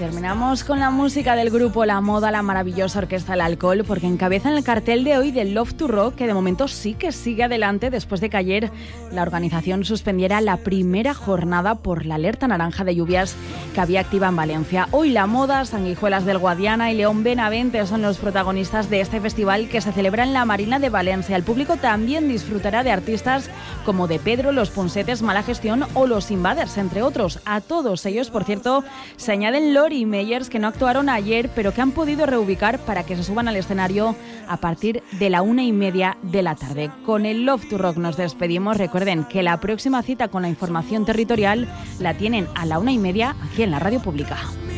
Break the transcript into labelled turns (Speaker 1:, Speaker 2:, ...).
Speaker 1: Terminamos con la música del grupo La Moda, la maravillosa Orquesta El Alcohol, porque encabezan el cartel de hoy del Love to Rock, que de momento sí que sigue adelante después de que ayer la organización suspendiera la primera jornada por la alerta naranja de lluvias que había activa en Valencia. Hoy La Moda, Sanguijuelas del Guadiana y León Benavente son los protagonistas de este festival que se celebra en la Marina de Valencia. El público también disfrutará de artistas como De Pedro, Los Punsetes, Mala Gestión o Los Invaders, entre otros. A todos ellos, por cierto, se añaden Lori y Meyers, que no actuaron ayer, pero que han podido reubicar para que se suban al escenario a partir de la 1:30 de la tarde. Con el Love to Rock nos despedimos. Recuerden que la próxima cita con la información territorial la tienen a la 1:30 aquí en la Radio Pública.